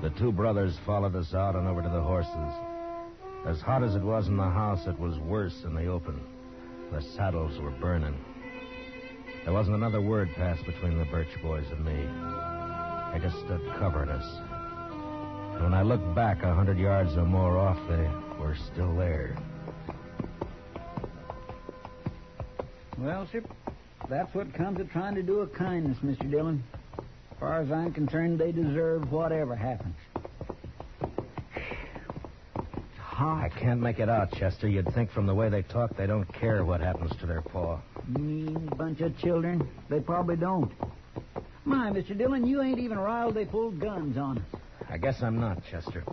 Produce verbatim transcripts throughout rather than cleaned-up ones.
The two brothers followed us out and over to the horses. As hot as it was in the house, it was worse in the open. The saddles were burning. There wasn't another word passed between the Birch boys and me. They just stood covering us. And when I looked back a hundred yards or more off, they were still there. Well, sir, that's what comes of trying to do a kindness, Mister Dillon. As far as I'm concerned, they deserve whatever happens. I can't make it out, Chester. You'd think from the way they talk they don't care what happens to their paw. Mean bunch of children. They probably don't. My, Mister Dillon, you ain't even riled they pulled guns on us. I guess I'm not, Chester.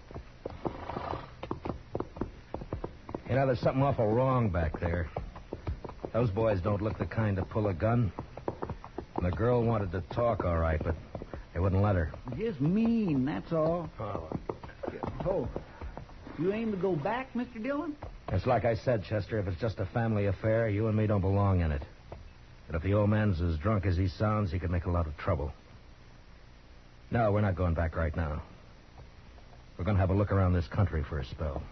You know, there's something awful wrong back there. Those boys don't look the kind to pull a gun. And the girl wanted to talk, all right, but they wouldn't let her. Just mean, that's all. Oh. Oh. You aim to go back, Mister Dillon? It's like I said, Chester, if it's just a family affair, you and me don't belong in it. But if the old man's as drunk as he sounds, he could make a lot of trouble. No, we're not going back right now. We're going to have a look around this country for a spell.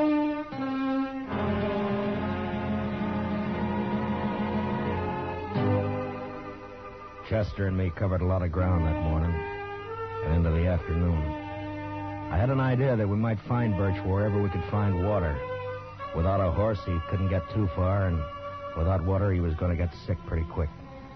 Chester and me covered a lot of ground that morning and into the afternoon. I had an idea that we might find Birch wherever we could find water. Without a horse, he couldn't get too far, and without water, he was going to get sick pretty quick.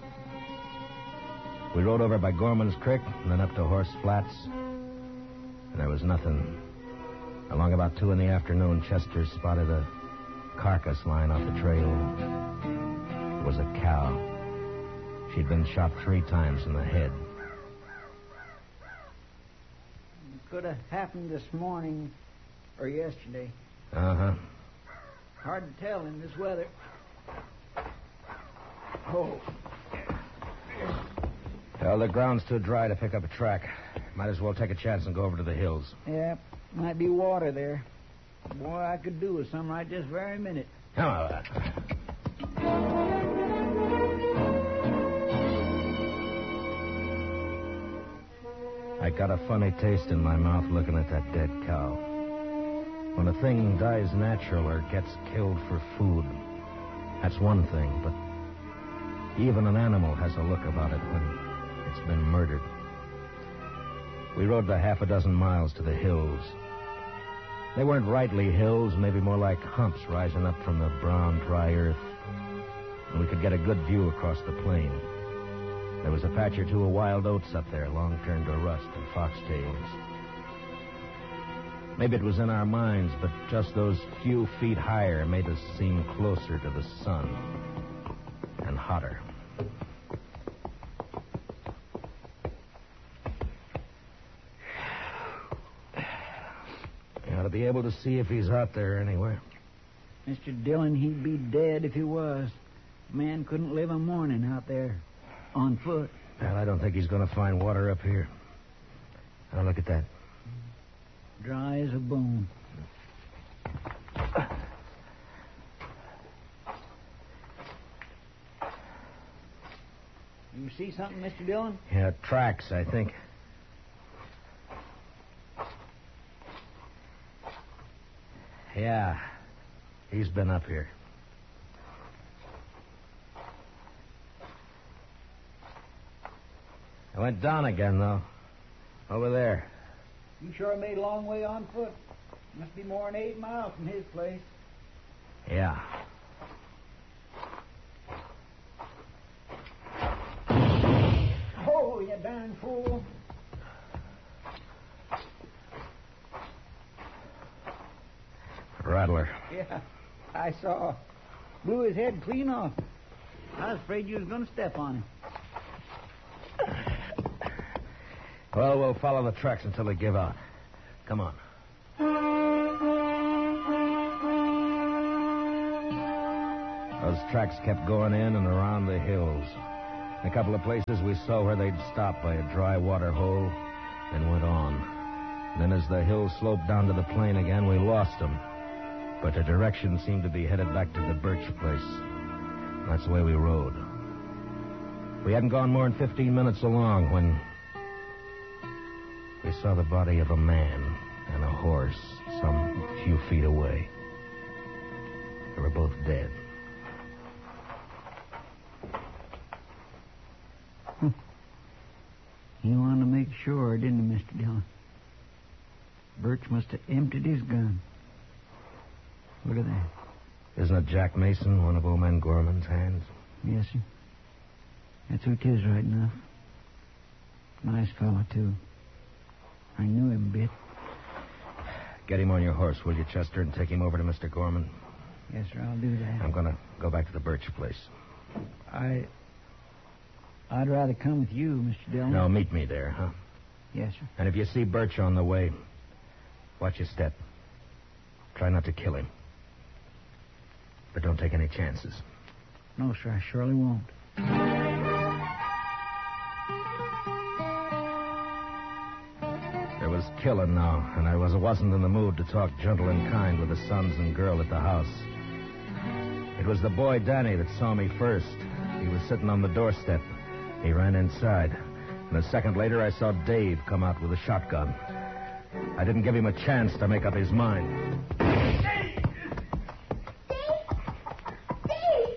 We rode over by Gorman's Creek and then up to Horse Flats, and there was nothing. Along about two in the afternoon, Chester spotted a carcass lying off the trail. It was a cow. She'd been shot three times in the head. Could have happened this morning or yesterday. Uh-huh. Hard to tell in this weather. Oh. Well, the ground's too dry to pick up a track. Might as well take a chance and go over to the hills. Yeah, might be water there. Boy, I could do with some right this very minute. Come on. I got a funny taste in my mouth looking at that dead cow. When a thing dies natural or gets killed for food, that's one thing, but even an animal has a look about it when it's been murdered. We rode the half a dozen miles to the hills. They weren't rightly hills, maybe more like humps rising up from the brown, dry earth. And we could get a good view across the plain. There was a patch or two of wild oats up there, long turned to rust, and foxtails. Maybe it was in our minds, but just those few feet higher made us seem closer to the sun. And hotter. You ought to be able to see if he's out there anywhere. Mister Dillon, he'd be dead if he was. Man couldn't live a morning out there. On foot. Well, I don't think he's going to find water up here. Now, look at that. Dry as a bone. You see something, Mister Dillon? Yeah, tracks, I think. Yeah, he's been up here. I went down again, though. Over there. You sure made a long way on foot. Must be more than eight miles from his place. Yeah. Oh, you darn fool. Rattler. Yeah, I saw. Blew his head clean off. I was afraid you was going to step on him. Well, we'll follow the tracks until they give out. Come on. Those tracks kept going in and around the hills. In a couple of places we saw where they'd stop by a dry water hole and went on. And then as the hills sloped down to the plain again, we lost them. But the direction seemed to be headed back to the Birch place. And that's the way we rode. We hadn't gone more than fifteen minutes along when they saw the body of a man and a horse some few feet away. They were both dead. Huh. He wanted to make sure, didn't he, Mister Dillon? Birch must have emptied his gun. Look at that. Isn't it Jack Mason, one of old man Gorman's hands? Yes, sir. That's who it is, right enough. Nice fellow, too. I knew him a bit. Get him on your horse, will you, Chester, and take him over to Mister Gorman? Yes, sir, I'll do that. I'm going to go back to the Birch place. I... I'd rather come with you, Mister Dillon. No, meet me there, huh? Yes, sir. And if you see Birch on the way, watch your step. Try not to kill him. But don't take any chances. No, sir, I surely won't. There was killing now, and I was, wasn't in the mood to talk gentle and kind with the sons and girl at the house. It was the boy Danny that saw me first. He was sitting on the doorstep. He ran inside. And a second later, I saw Dave come out with a shotgun. I didn't give him a chance to make up his mind. Dave! Dave! Dave!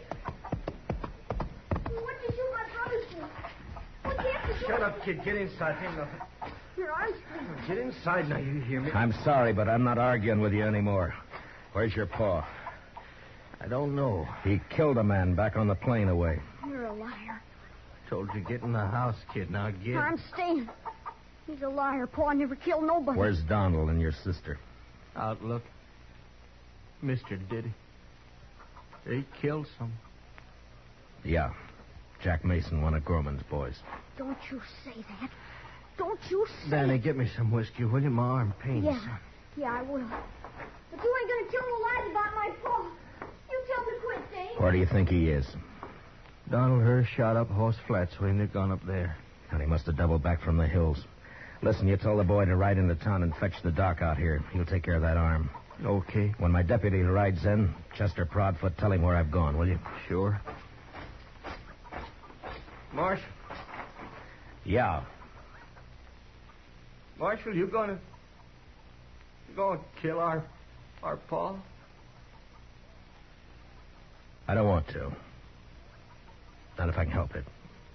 What did you my brother do? What can't you do? Shut up, kid. Get inside. Ain't nothing. Your arm's free. Get inside now, you hear me? I'm sorry, but I'm not arguing with you anymore. Where's your paw? I don't know. He killed a man back on the plain away. You're a liar. Told you get in the house, kid. Now get. I'm staying. He's a liar. Paul never killed nobody. Where's Donald and your sister? Outlook. Mister did he? He killed some. Yeah. Jack Mason, one of Gorman's boys. Don't you say that. Don't you say Danny, it. get me some whiskey, will you? My arm pains. Yeah. Yeah, I will. But you ain't gonna tell no lies about my Paul. You tell me quick, Dave. Where do you think he is? Donald Hurst shot up Horse Flats when they'd gone up there. And he must have doubled back from the hills. Listen, you told the boy to ride into town and fetch the doc out here. He'll take care of that arm. Okay. When my deputy rides in, Chester Proudfoot, tell him where I've gone, will you? Sure. Marshal. Yeah. Marshal, you gonna... You gonna kill our... our Paul? I don't want to. Not if I can help it.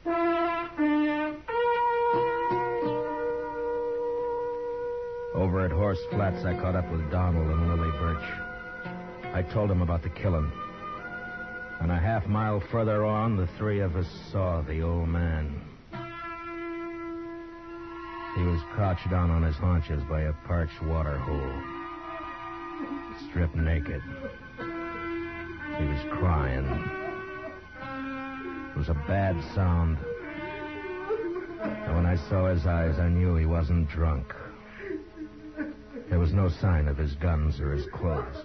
Over at Horse Flats, I caught up with Donald and Lily Birch. I told them about the killing. And a half mile further on, the three of us saw the old man. He was crouched down on his haunches by a parched water hole, stripped naked. He was crying. It was a bad sound. And when I saw his eyes, I knew he wasn't drunk. There was no sign of his guns or his clothes.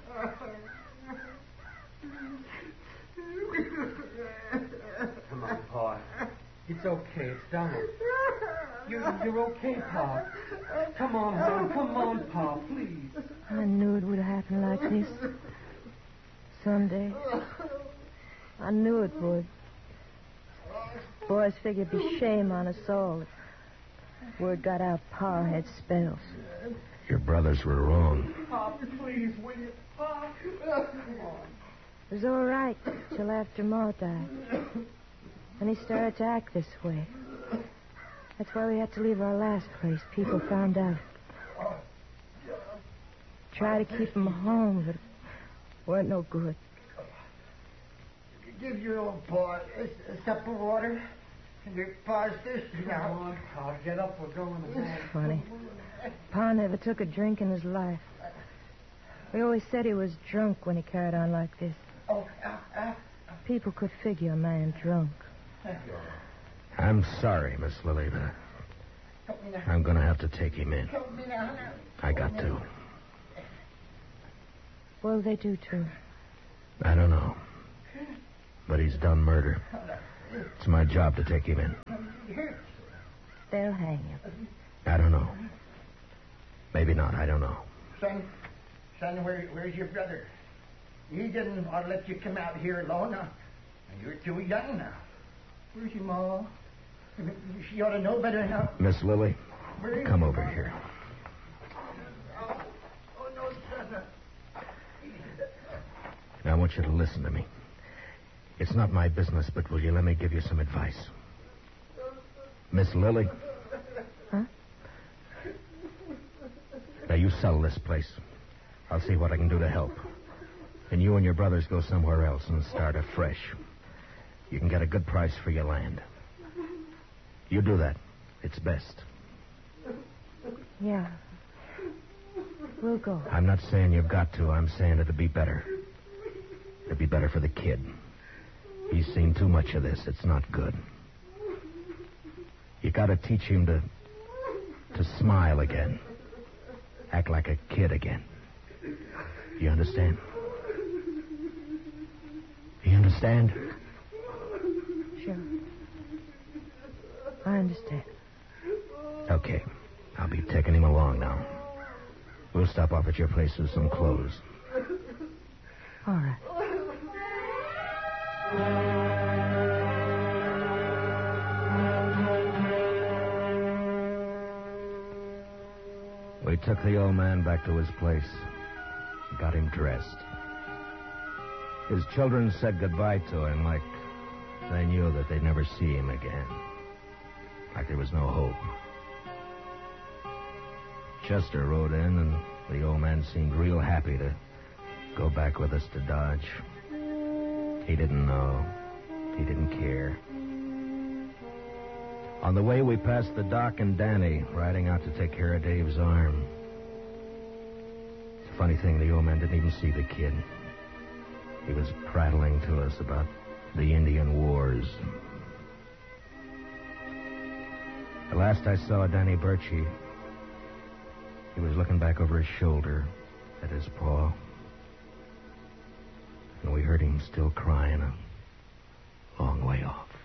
Come on, Pa. It's okay. It's Donald. You're, you're okay, Pa. Come on, hon. Come on, Pa, please. I knew it would happen like this. Someday. I knew it would. Boys figured it'd be shame on us all if word got out Pa had spells. Your brothers were wrong. Pa, please, will you? Pa. Come on. It was all right till after Ma died. And he started to act this way. That's why we had to leave our last place. People found out. Tried to keep him home, but it weren't no good. Give your old Pa a, a sup of water. And your Pa's thirsty now. Come on, Pa. Get up. We're going to bed. Funny. Pa never took a drink in his life. We always said he was drunk when he carried on like this. Oh, uh, uh. People could figure a man drunk. I'm sorry, Miss Lily, but I'm going to have to take him in. I got to. What'll they do to him? I don't know. But he's done murder. It's my job to take him in. They'll hang him. I don't know. Maybe not. I don't know. Son, son, where, where's your brother? He didn't want to let you come out here alone. Now. You're too young now. Where's your Ma? She ought to know better now. Miss Lily, Where is Come he? over here. Oh, oh no, son. Now, I want you to listen to me. It's not my business, but will you let me give you some advice? Miss Lily? Huh? Now, you sell this place. I'll see what I can do to help. And you and your brothers go somewhere else and start afresh. You can get a good price for your land. You do that. It's best. Yeah. We'll go. I'm not saying you've got to. I'm saying it'd be better. It'd be better for the kid. He's seen too much of this. It's not good. You gotta teach him to... to smile again. Act like a kid again. You understand? You understand? Sure. I understand. Okay. I'll be taking him along now. We'll stop off at your place with some clothes. All right. We took the old man back to his place. Got him dressed. His children said goodbye to him like they knew that they'd never see him again. Like there was no hope. Chester rode in, and the old man seemed real happy to go back with us to Dodge. He didn't know. He didn't care. On the way, we passed the Doc and Danny riding out to take care of Dave's arm. It's a funny thing, the old man didn't even see the kid. He was prattling to us about the Indian Wars. The last I saw of Danny Birchie, he was looking back over his shoulder at his paw. And we heard him still crying a long way off.